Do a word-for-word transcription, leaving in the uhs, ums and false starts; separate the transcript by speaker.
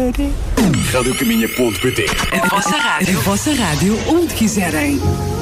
Speaker 1: rádio caminha ponto pt.
Speaker 2: A vossa rádio.
Speaker 1: A vossa rádio onde quiserem.